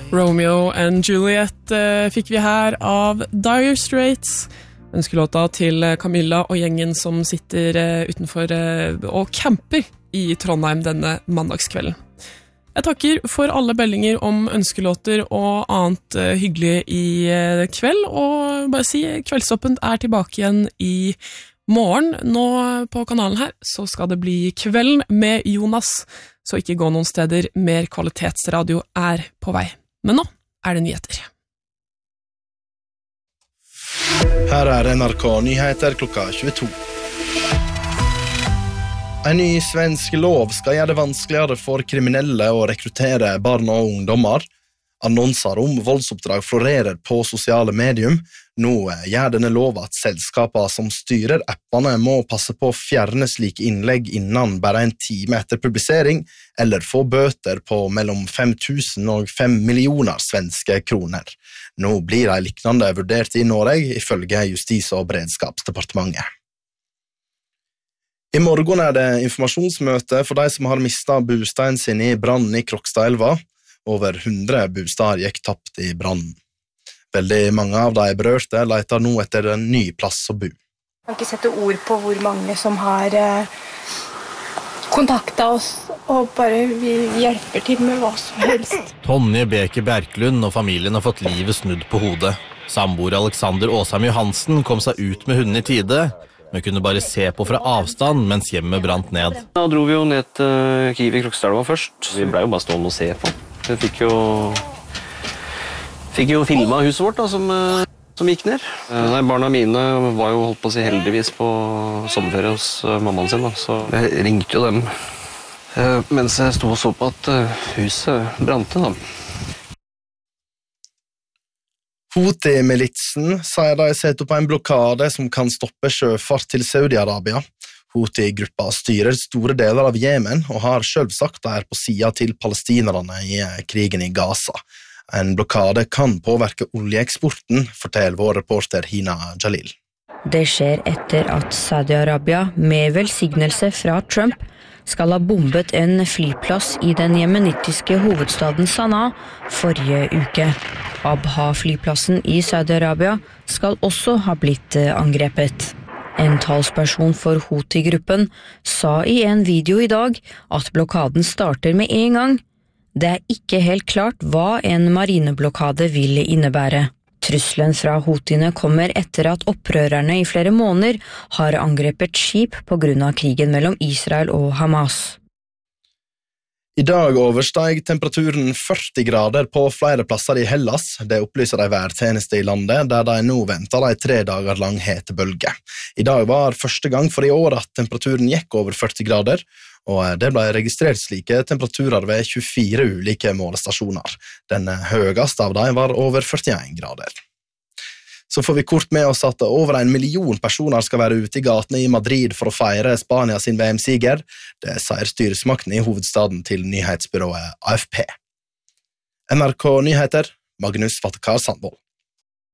Romeo and Juliet fikk vi her av Dire Straits. Ønskelåta til Camilla og gjengen som sitter utenfor og camper i Trondheim denne mandagskvelden. Jeg takker for alle bellinger om ønskelåter og annet hyggelig i kveld, og bare si Kveldsåpent tilbake igjen i morgen. Nå på kanalen her så skal det bli Kvelden med Jonas, så ikke gå noen steder, mer kvalitetsradio på vei. Men nå det nyheter. Her NRK Nyheter klokka 22. En ny svensk lov skal gjøre det vanskeligere for kriminelle å rekruttere barn og ungdommer. Annonser om voldsoppdrag florerer på sosiale medium. Nå gjør denne lova at selskaper som styrer appene må passe på å fjerne slike innlegg innen bare en time etter publisering, eller få bøter på mellom 5 000 og 5 millioner svenske kroner. Nå blir de liknande vurdert i Norge, ifølge Justis- og beredskapsdepartementet. I morgen det informasjonsmøte for de som har mistet bostaden sin i brannen i Krokstadelva. Over 100 bostader gikk tapt i brannen. Veldig mange av de berørte leter nå etter en ny plass å bo. Jeg kan ikke sette ord på hvor mange som har kontaktet oss og bare vi hjelper til med hva som helst. Tonje Beke Bjerklund og familien har fått livet snudd på hodet. Samboer Alexander Åsheim Johansen kom seg ut med hunden i tide, men kunne bare se på fra avstand mens hjemmet brant ned. Da dro vi jo ned til Kiwi Krokstadelva først. Vi ble jo bare stående og se på. Vi fikk jo filmet huset vårt da, som gikk ned. Nei, barna mine var jo holdt på å si heldigvis på sommerferie hos mammaen sin, da. Så jeg ringte jo dem mens jeg stod og så på at huset brante. Da. Houthi-militsen sier de setter på en blokade som kan stoppe sjøfart til Saudi-Arabia. Houthi-gruppa styrer store deler av Jemen og har selv sagt de på siden til palestinerne i krigen i Gaza. En blokade kan påvirke oljeeksporten, forteller vår reporter Hina Jalil. Det skjer etter at Saudi-Arabia, med velsignelse fra Trump, skal ha bombet en flyplass i den jemenitiske hovedstaden Sanaa forrige uke. Abha-flyplassen i Saudi-Arabia skal også ha blitt angrepet. En talsperson for Houthi-gruppen sa i en video i dag at blokaden starter med en gang. Det ikke helt klart hva en marineblokade vil innebære. Trusselen fra Houthiene kommer etter at opprørerne i flere måneder har angrepet skip på grunn av krigen mellom Israel og Hamas. I dag oversteg temperaturen 40 grader på flere plasser i Hellas. Det opplyser de værtjeneste i landet, der de nå venter en 3 dager lang hetebølge. I dag var første gang for i år at temperaturen gikk over 40 grader, og det ble registrert slike temperaturer ved 24 ulike målestasjoner. Den høyeste av dem var over 41 grader. Så får vi kort med oss at over 1 million personer skal være ute i gatene i Madrid for å feire Spania sin VM-siger. Det sier styresmakten i hovedstaden til nyhetsbyrået AFP. NRK Nyheter, Magnus Vatekar Sandvold.